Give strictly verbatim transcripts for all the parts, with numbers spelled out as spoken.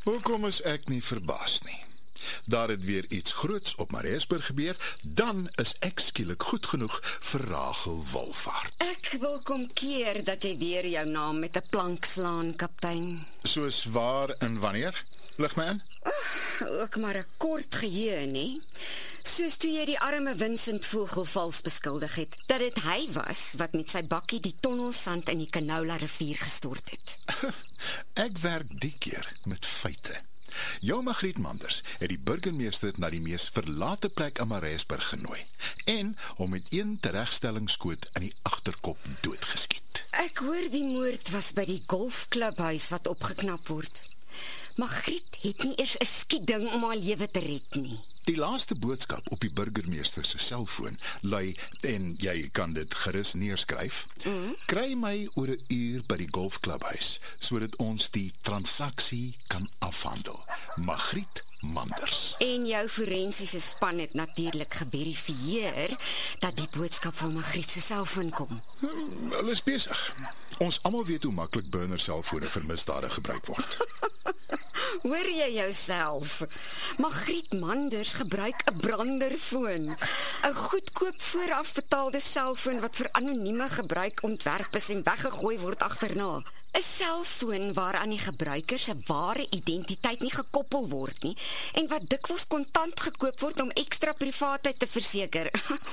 Hoekom is ek nie verbaas nie? Daar het weer iets groots op Mariesburg gebeur, dan is ek skielik goed genoeg vir Rachel Wolfhard. Ek wil kom keer dat jy weer jou naam met 'n plank slaan, kaptein. Soos waar en wanneer? Lig my in. Oh, ook maar 'n kort geheue, nie? Soos toe jy die arme Vincent Vogel vals beskuldig het, dat dit hy was wat met sy bakkie die tonnelsand in die Canola rivier gestort het. Ek werk die keer met feite. Jou Magriet Manders het die burgemeester na die mees verlate plek in Mariesburg genooi en hom met een teregstellingskoot in die agterkop doodgeskiet. Ek hoor die moord was by die golfklubhuis wat opgeknap word. Magriet het nie eers 'n skietding om haar lewe te red nie. Die laaste boodskap op die burgemeester se selfoon lui, en jy kan dit gerus neerskryf, mm. Kry my oor 'n uur by die golfklubhuis, sodat ons die transaksie kan afhandel. Magriet Manders. En jou forensiese span het natuurlik geverifieer dat die boodskap van Magriet se selfoon kom. Hmm, hulle is besig. Ons almal weet hoe maklik burner selfone vir misdade gebruik word. Hoor jy jouself? Magriet Manders gebruik 'n branderfoon. 'n Goedkoop voorafbetaalde selfoon wat vir anonieme gebruik ontwerp is en weggegooi word agterna. 'n Selfoon waaraan die gebruiker se ware identiteit nie gekoppel word nie en wat dikwels kontant gekoop word om ekstra privaatheid te verseker.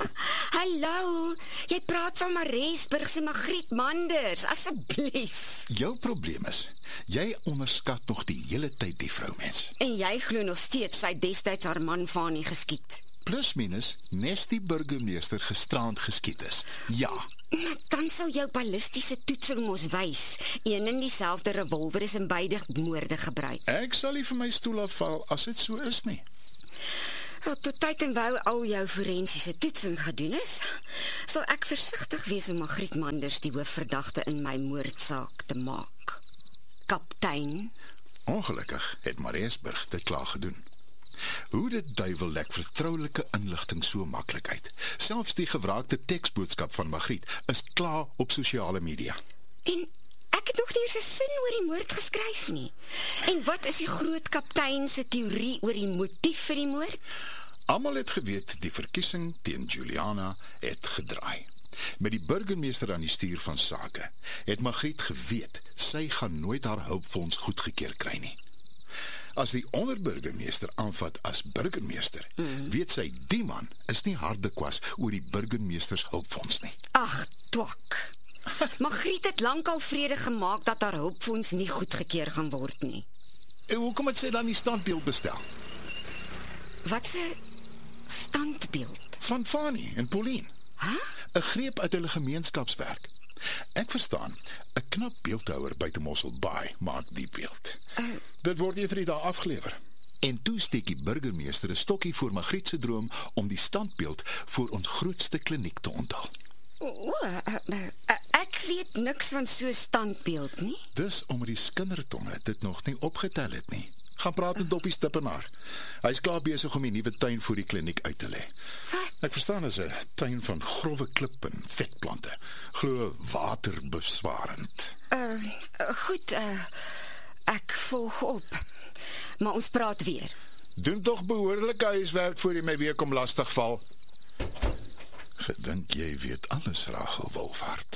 Hallo, jy praat van Mariesburg se Magriet Manders, asseblief. Jou probleem is, jy onderskat nog die hele tyd die vroumens. En jy glo nog steeds sy destyds haar man Fanie geskiet. Plus minus, nes die burgemeester gisterand geskiet is. Ja. Maar dan sou jou ballistiese toetsing mos wys. Een en dieselfde revolver is in beide moorde gebruik. Ek sal nie vir my stoel afval as dit so is nie. Wel, tot tyd en wyl al jou forensiese toetsing gedoen is, sal ek versigtig wees om Magriet Manders die hoofverdagte in my moordsaak te maak. Kaptein. Ongelukkig het Mariesburg dit klaar gedoen. Hoe dit duivel lek vertroulike inligting so maklik uit. Selfs die gewraakte teksboodskap van Magriet is klaar op sosiale media. En ek het nog nie eens 'n sin oor die moord geskryf nie. En wat is die groot kaptein se teorie oor die motief vir die moord? Almal het geweet die verkiesing teen Juliana het gedraai. Met die burgemeester aan die stuur van sake, het Magriet geweet sy gaan nooit haar hulpfonds goedgekeur kry nie. As die onderburgemeester aanvat as burgemeester, mm. weet sy die man is nie harde kwas oor die burgemeesters hulpfonds nie. Ag, twak. Magriet het lankal vrede gemaak dat haar hulpfonds nie goedgekeur gaan word nie. En hoekom het sy dan die standbeeld bestel? Wat se standbeeld? Van Fanie en Pauline. Huh? 'n Greep uit hulle gemeenskapswerk. Ek verstaan, 'n knap beeldhouer buite Mossel Bay maak die beeld. Uh, Dit word eendag daar afgelewer. En toe steek die burgemeester 'n stokkie voor Magriet se droom om die standbeeld voor ons grootste kliniek te onthul. O, uh, uh, uh, ek weet niks van so 'n standbeeld nie. Dis omdat die skindertonge dit nog nie opgetel het nie. Gaan praat met Doppie Stippenaar. Hy is klaar besig om die nuwe tuin voor die kliniek uit te lê. Wat? Ek verstaan, is 'n tuin van growwe klip en vetplante. Glo waterbeswarend. Uh, uh, goed, uh, ek volg op. Maar ons praat weer. Doen tog behoorlike huiswerk voor jy my weer kom lastigval. Gedink jy weet alles, Rachel Wolfhard.